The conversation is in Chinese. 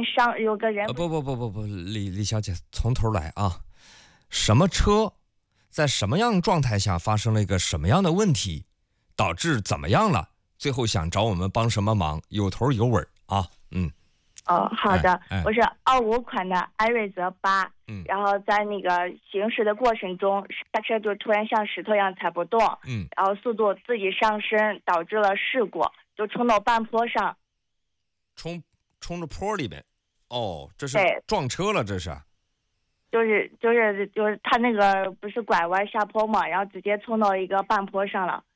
有个人。 不，李小姐，从头来啊！什么车，在什么样状态下发生了一个什么样的问题，导致怎么样了？最后想找我们帮什么忙？有头有尾啊！ 好的，我是25款的艾瑞泽8，然后在那个行驶的过程中，刹车就突然像石头一样踩不动，然后速度自己上升，导致了事故，就冲到半坡上， 冲着坡里边，这是撞车了，这是。 就是他那个不是拐弯下坡嘛，然后直接冲到一个半坡上了。